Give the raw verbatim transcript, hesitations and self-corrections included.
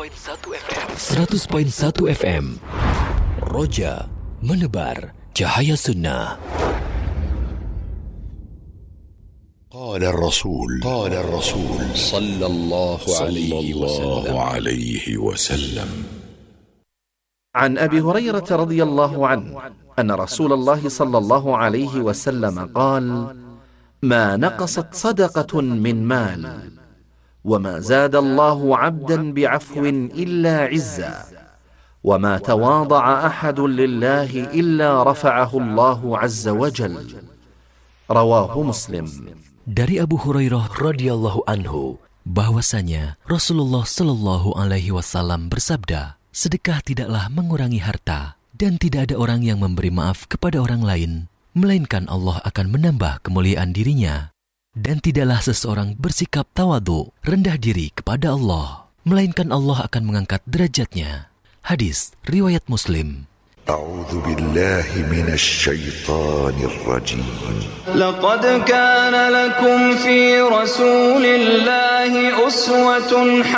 seratus koma satu F M. Roja menebar cahaya sunnah. قال الرسول قال الرسول صلى الله عليه وسلم عن أبي هريرة رضي الله عنه أن رسول الله صلى الله عليه وسلم قال: ما نقصت صدقة من مال، وما زاد الله عبدا بعفو إلا عزا، وما تواضع أحد لله إلا رفعه الله عز وجل. رواه مسلم. Dari Abu Hurairah radhiyallahu anhu bahwasanya Rasulullah sallallahu alaihi wasallam bersabda, sedekah tidaklah mengurangi harta, dan tidak ada orang yang memberi maaf kepada orang lain melainkan Allah akan menambah kemuliaan dirinya. Dan tidaklah seseorang bersikap tawadhu, rendah diri kepada Allah, melainkan Allah akan mengangkat derajatnya. Hadis riwayat Muslim. أعوذ بالله من الشيطان الرجيم. لقد كان لكم في رسول الله أسوة